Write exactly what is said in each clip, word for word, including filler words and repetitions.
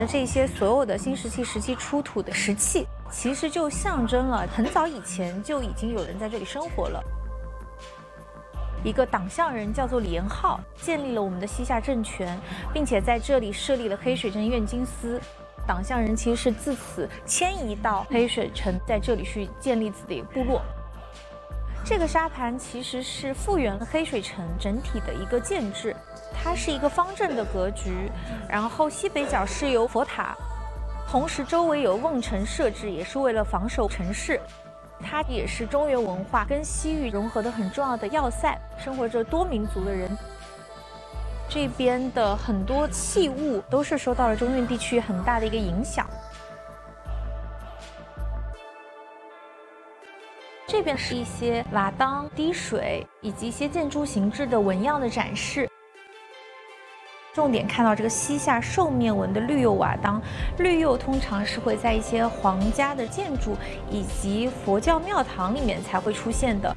这些所有的新石器时期出土的石器，其实就象征了很早以前就已经有人在这里生活了。一个党项人叫做李延浩，建立了我们的西夏政权，并且在这里设立了黑水镇院京司。党项人其实是自此迁移到黑水城，在这里去建立自己的部落。这个沙盘其实是复原了黑水城整体的一个建制，它是一个方正的格局，然后西北角是有佛塔，同时周围有瓮城设置，也是为了防守城市。它也是中原文化跟西域融合的很重要的要塞，生活着多民族的人。这边的很多器物都是受到了中原地区很大的一个影响。这边是一些瓦当、滴水以及一些建筑形制的纹样的展示。重点看到这个西夏兽面纹的绿釉瓦当，绿釉通常是会在一些皇家的建筑以及佛教庙堂里面才会出现的。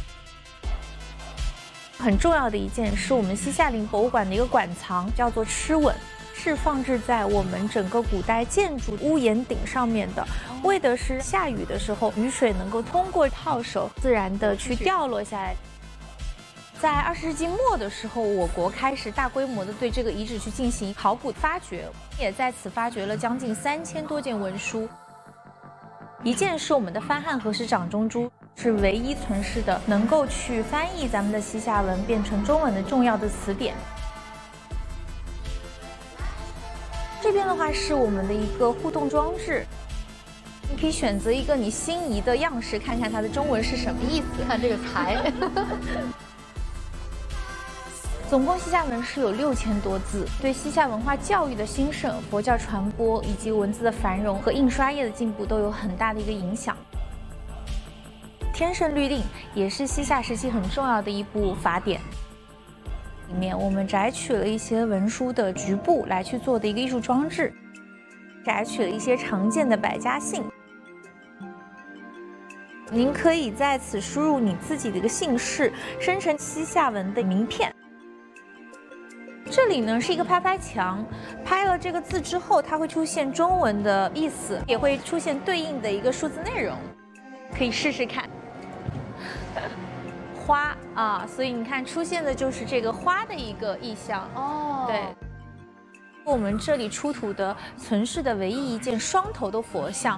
很重要的一件是我们西夏陵博物馆的一个馆藏，叫做螭吻，是放置在我们整个古代建筑屋檐顶上面的，为的是下雨的时候，雨水能够通过套手自然的去掉落下来。在二十世纪末的时候，我国开始大规模的对这个遗址去进行考古发掘，也在此发掘了将近三千多件文书。一件是我们的翻汉和氏掌中珠，是唯一存世的能够去翻译咱们的西夏文变成中文的重要的词典。这边的话是我们的一个互动装置，你可以选择一个你心仪的样式，看看它的中文是什么意思。 看这个才。 总共西夏文是有六千多字，对西夏文化教育的兴盛、佛教传播以及文字的繁荣和印刷业的进步都有很大的一个影响。天圣律令也是西夏时期很重要的一部法典，里面我们摘取了一些文书的局部来去做的一个艺术装置，摘取了一些常见的百家姓。您可以在此输入你自己的一个姓氏，生成西夏文的名片。这里呢是一个拍拍墙，拍了这个字之后，它会出现中文的意思，也会出现对应的一个数字内容，可以试试看。花啊，所以你看出现的就是这个花的一个意象哦。对，我们这里出土的存世的唯一一件双头的佛像。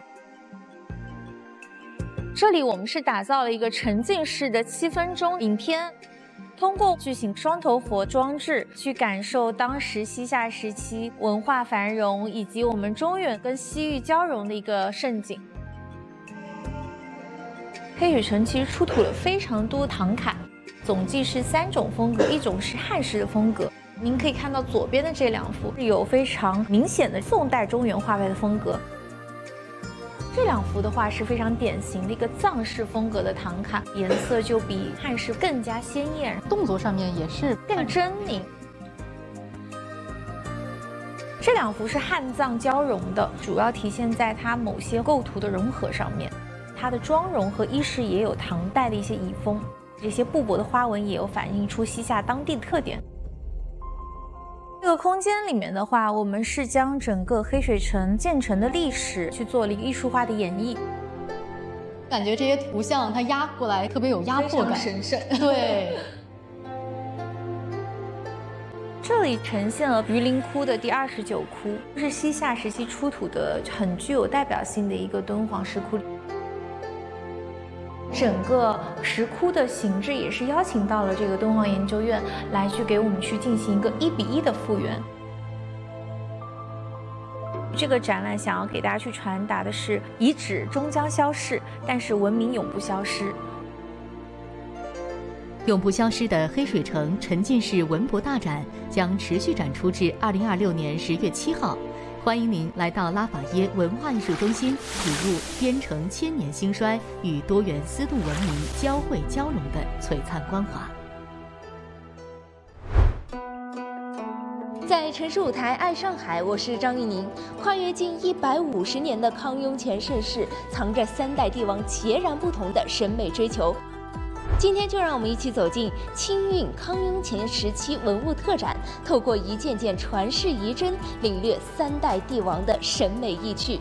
这里我们是打造了一个沉浸式的七分钟影片。通过巨型双头佛装置，去感受当时西夏时期文化繁荣以及我们中原跟西域交融的一个盛景。黑水城其实出土了非常多唐卡，总计是三种风格，一种是汉式的风格。您可以看到左边的这两幅是有非常明显的宋代中原画派的风格。这两幅的话是非常典型的一个藏式风格的唐卡，颜色就比汉式更加鲜艳， 动作上面也是更狰狞。这两幅是汉藏交融的，主要体现在它某些构图的融合上面。它的妆容和衣饰也有唐代的一些遗风，这些布帛的花纹也有反映出西夏当地的特点。这个空间里面的话，我们是将整个黑水城建成的历史去做了一个艺术化的演绎。 感觉这些图像它压过来特别有压迫感， 神圣。 对。 这里呈现了榆林窟的第二十九窟，是西夏时期出土的很具有代表性的一个敦煌石窟。整个石窟的形制也是邀请到了这个敦煌研究院来去给我们去进行一个一比一的复原。这个展览想要给大家去传达的是，遗址终将消逝，但是文明永不消失。 永不消失的黑水城沉浸式文博大展将持续展出至二零二六年十月七号。欢迎您来到拉法耶文化艺术中心，体入边城千年兴衰与多元丝路文明交汇交融的璀璨光华。 在城市舞台爱上海，我是张丽宁。跨越近一百五十年的康雍乾盛世，藏着三代帝王截然不同的审美追求。 今天就让我们一起走进清运康雍乾时期文物特展，透过一件件传世遗珍，领略三代帝王的审美意趣。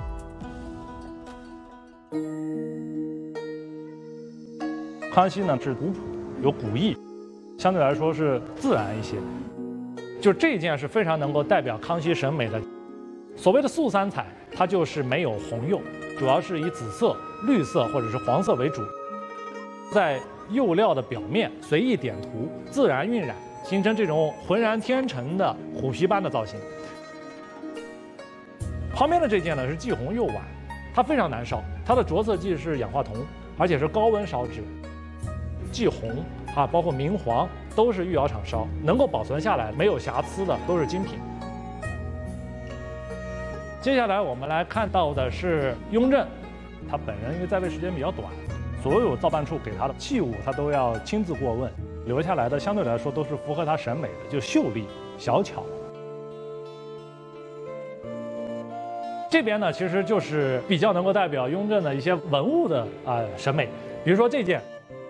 康熙呢是古朴有古意，相对来说是自然一些。就这件是非常能够代表康熙审美的。所谓的素三彩，它就是没有红釉，主要是以紫色、绿色或者是黄色为主。在釉料的表面随意点涂，自然晕染，形成这种浑然天成的虎皮般的造型。旁边的这件呢是霁红釉碗，它非常难烧，它的着色剂是氧化铜，而且是高温烧制。霁红啊，包括明黄都是御窑厂烧，能够保存下来没有瑕疵的都是精品。接下来我们来看到的是雍正，他本人因为在位时间比较短。所有造办处给他的器物，他都要亲自过问，留下来的相对来说都是符合他审美的，就秀丽小巧。这边呢，其实就是比较能够代表雍正的一些文物的啊、呃、审美，比如说这件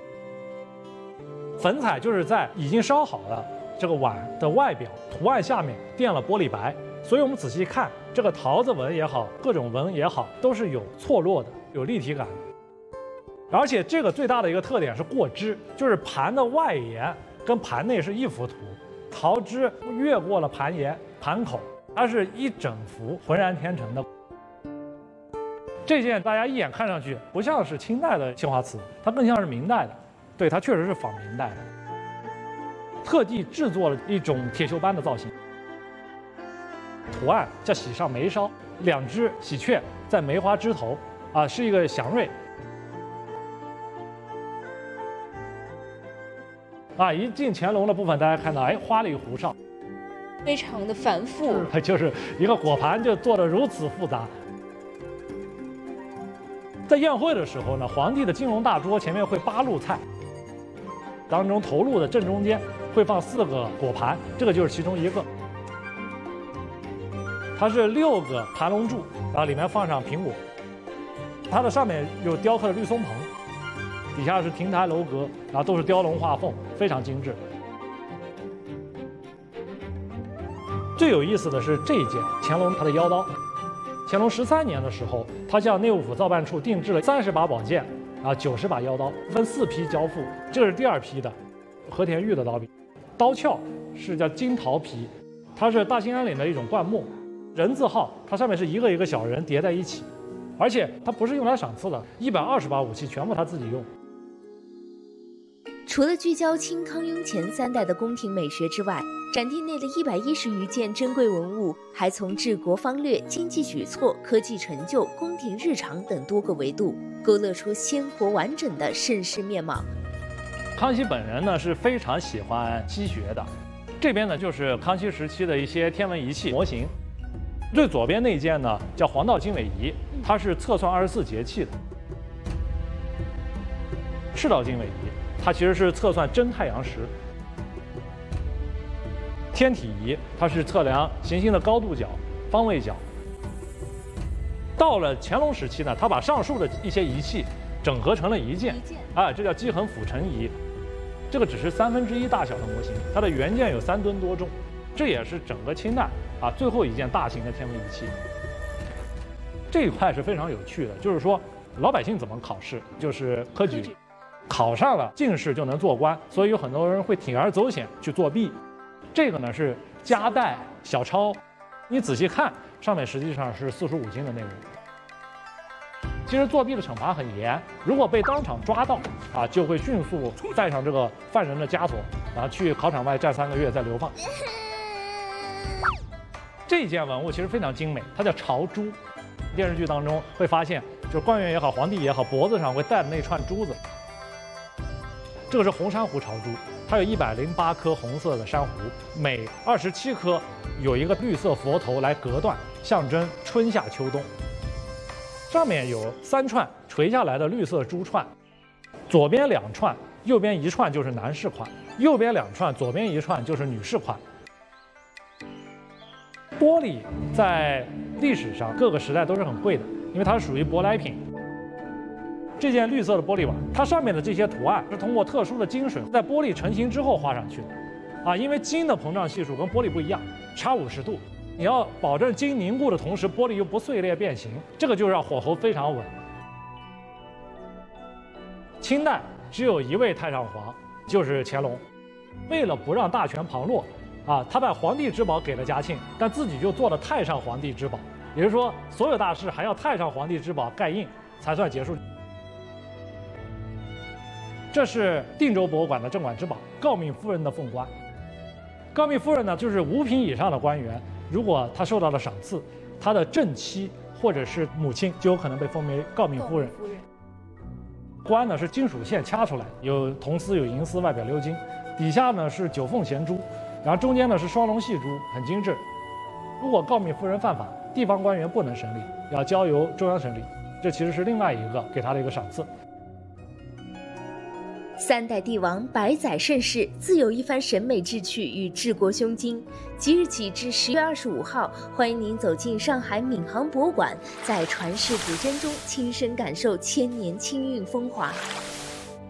粉彩，就是在已经烧好了这个碗的外表图案下面垫了玻璃白，所以我们仔细看这个桃子纹也好，各种纹也好，都是有错落的，有立体感的。而且这个最大的一个特点是过枝，就是盘的外沿跟盘内是一幅图，桃枝越过了盘沿、盘口，它是一整幅浑然天成的。这件大家一眼看上去不像是清代的青花瓷，它更像是明代的，对，它确实是仿明代的，特地制作了一种铁锈斑的造型，图案叫喜上眉梢，两只喜鹊在梅花枝头，啊，是一个祥瑞。啊，一进乾隆的部分，大家看到，哎，花里胡哨， 非常的繁复， 它就是一个果盘就做得如此复杂。在宴会的时候呢，皇帝的金龙大桌前面会八路菜，当中头路的正中间会放四个果盘，这个就是其中一个。它是六个盘龙柱，然后里面放上苹果，它的上面有雕刻的绿松蓬。底下是亭台楼阁，然后都是雕龙画凤，非常精致。最有意思的是这一件乾隆他的腰刀。乾隆十三年的时候，他向内务府造办处定制了三十把宝剑，啊，九十把腰刀，分四批交付。这个是第二批的，和田玉的刀柄，刀鞘是叫金桃皮，它是大兴安岭的一种灌木，人字号，它上面是一个一个小人叠在一起，而且它不是用来赏赐的，一百二十把武器全部他自己用。 除了聚焦清康雍乾三代的宫廷美学之外，展厅内的一百一十余件珍贵文物，还从治国方略、经济举措、科技成就、宫廷日常等多个维度，勾勒出鲜活完整的盛世面貌。 康熙本人呢是非常喜欢机学的，这边呢就是康熙时期的一些天文仪器模型。最左边那件呢叫黄道经纬仪，它是测算二十四节气的。赤道经纬仪，它其实是测算真太阳时。天体仪，它是测量行星的高度角、方位角。到了乾隆时期呢，他把上述的一些仪器整合成了一件，啊，这叫基衡辅成仪。这个只是三分之一大小的模型，它的原件有三吨多重，这也是整个清代啊最后一件大型的天文仪器。这一块是非常有趣的，就是说老百姓怎么考试，就是科举。考上了进士就能做官，所以有很多人会铤而走险去作弊。这个呢是夹带小抄，你仔细看上面实际上是四书五经的内容。其实作弊的惩罚很严，如果被当场抓到啊，就会迅速带上这个犯人的枷锁，然后去考场外站三个月再流放。这件文物其实非常精美，它叫朝珠。电视剧当中会发现，就是官员也好，皇帝也好，脖子上会戴的那串珠子。这个是红珊瑚朝珠，它有一百零八颗红色的珊瑚，每二十七颗有一个绿色佛头来隔断，象征春夏秋冬。上面有三串垂下来的绿色珠串，左边两串，右边一串就是男士款，右边两串，左边一串就是女士款。玻璃在历史上各个时代都是很贵的，因为它是属于舶来品。 这件绿色的玻璃碗，它上面的这些图案是通过特殊的金水在玻璃成型之后画上去的，啊，因为金的膨胀系数跟玻璃不一样，差五十度，你要保证金凝固的同时，玻璃又不碎裂变形，这个就让火候非常稳。清代只有一位太上皇，就是乾隆，为了不让大权旁落，啊，他把皇帝之宝给了嘉庆，但自己就做了太上皇帝之宝，也就是说，所有大事还要太上皇帝之宝盖印才算结束。这是定州博物馆的镇馆之宝——诰命夫人的凤冠。诰命夫人呢，就是五品以上的官员，如果他受到了赏赐，他的正妻或者是母亲就有可能被封为诰命夫人。冠呢是金属线掐出来，有铜丝有银丝，外表鎏金，底下呢是九凤衔珠，然后中间呢是双龙戏珠，很精致。如果诰命夫人犯法，地方官员不能审理，要交由中央审理。这其实是另外一个给他的一个赏赐。 三代帝王百载盛世，自有一番审美志趣与治国胸襟。即日起至十月二十五号，欢迎您走进上海闵行博物馆，在传世古珍中亲身感受千年清韵风华。